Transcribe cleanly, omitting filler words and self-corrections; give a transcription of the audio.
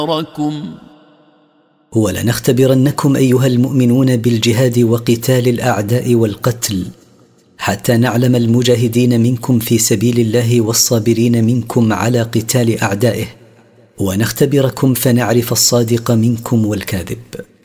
ولنختبرنكم أيها المؤمنون بالجهاد وقتال الأعداء والقتل، حتى نعلم المجاهدين منكم في سبيل الله والصابرين منكم على قتال أعدائه، ونختبركم فنعرف الصادق منكم والكاذب.